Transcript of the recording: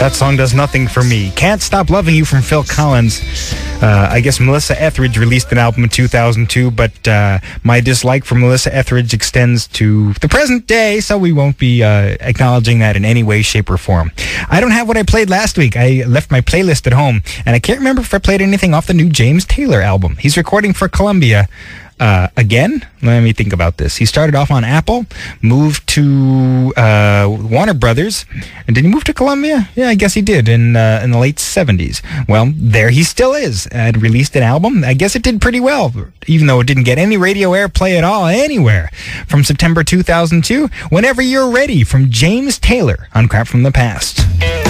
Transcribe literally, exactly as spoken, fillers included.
That song does nothing for me. Can't Stop Loving You from Phil Collins. Uh, I guess Melissa Etheridge released an album in two thousand two, but uh, my dislike for Melissa Etheridge extends to the present day, so we won't be uh, acknowledging that in any way, shape, or form. I don't have what I played last week. I left my playlist at home, and I can't remember if I played anything off the new James Taylor album. He's recording for Columbia. Uh, again, let me think about this. He started off on Apple, moved to uh, Warner Brothers, and did he move to Columbia? Yeah, I guess he did in uh, in the late seventies. Well, there he still is. Had released an album. I guess it did pretty well, even though it didn't get any radio airplay at all anywhere. From September two thousand two, Whenever You're Ready from James Taylor on Crap from the Past.